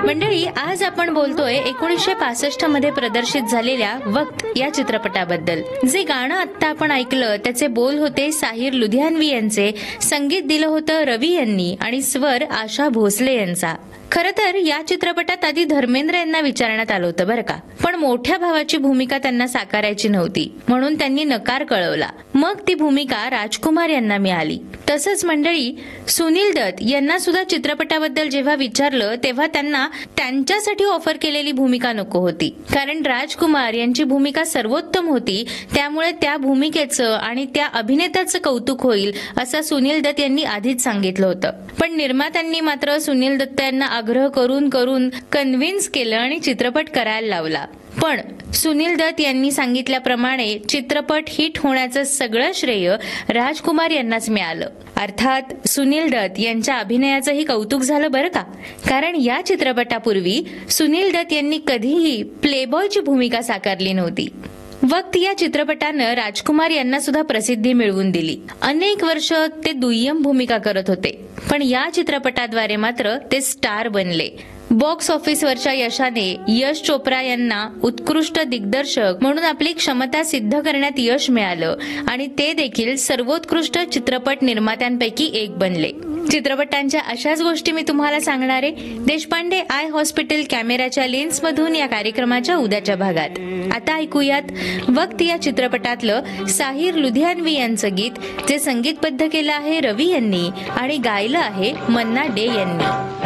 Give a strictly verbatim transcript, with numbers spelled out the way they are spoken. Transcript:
मंडळी, आज आपण बोलतोय एकोणीसशे पासष्ट मध्ये प्रदर्शित झालेल्या वक्त या चित्रपटाबद्दल. जे गाणं आता आपण ऐकलं त्याचे बोल होते साहिर लुधियानवी यांचे, संगीत दिलं होतं रवी यांनी आणि स्वर आशा भोसले यांचा. खरं तर या चित्रपटात आधी धर्मेंद्र यांना विचारण्यात आलं होतं बरं का, पण मोठ्या भावाची भूमिका त्यांना साकारायची नव्हती म्हणून त्यांनी नकार कळवला. मग ती भूमिका राजकुमार यांना मिळाली. तसंच मंडळी, सुनील दत्त यांना सुद्धा चित्रपटाबद्दल जेव्हा विचारलं तेव्हा त्यांना त्यांच्यासाठी ऑफर केलेली भूमिका नको होती, कारण राजकुमार यांची भूमिका सर्वोत्तम होती. त्यामुळे त्या भूमिकेचं आणि त्या अभिनेत्याचं कौतुक होईल असं सुनील दत्त यांनी आधीच सांगितलं होतं. पण निर्मात्यांनी मात्र सुनील दत्त यांना आग्रह करून करून कन्व्हिन्स केलं आणि चित्रपट करायला लावला. पण सुनील दत्त यांनी सांगितल्याप्रमाणे चित्रपट हिट होण्याचं सगळं श्रेय राजकुमार यांनाच मिळालं. अर्थात सुनील दत्त यांच्या अभिनयाचंही कौतुक झालं बरं का, कारण या चित्रपटापूर्वी सुनील दत्त यांनी कधीही प्लेबॉयची भूमिका साकारली नव्हती. वक्त या चित्रपटानं राजकुमार यांना सुद्धा प्रसिद्धी मिळवून दिली. अनेक वर्ष ते दुय्यम भूमिका करत होते, पण या चित्रपटाद्वारे मात्र ते स्टार बनले. बॉक्स ऑफिसवरच्या यशाने यश चोप्रा यांना उत्कृष्ट दिग्दर्शक म्हणून आपली क्षमता सिद्ध करण्यात यश मिळालं आणि ते देखील सर्वोत्कृष्ट चित्रपट निर्मात्यांपैकी एक बनले. चित्रपटांच्या अशाच गोष्टी मी तुम्हाला सांगणार आहे देशपांडे आय हॉस्पिटल कॅमेराच्या लेन्स मधून या कार्यक्रमाच्या उद्याच्या भागात. आता ऐकूयात वक्त या चित्रपटातलं साहिर लुधियानवी यांचं गीत, जे संगीतबद्ध केलं आहे रवी यांनी आणि गायलं आहे मन्ना डे यांनी.